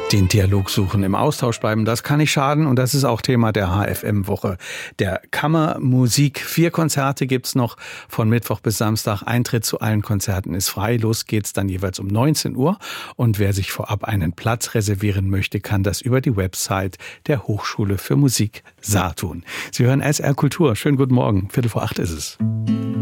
Den Dialog suchen, im Austausch bleiben, das kann nicht schaden und das ist auch Thema der HFM-Woche der Kammermusik. 4 Konzerte gibt's noch von Mittwoch bis Samstag. Eintritt zu allen Konzerten ist frei. Los geht's dann jeweils um 19 Uhr und wer sich vorab einen Platz reservieren möchte, kann das über die Website der Hochschule für Musik Saartun. Sie hören SR Kultur. Schönen guten Morgen. 7:45 ist es.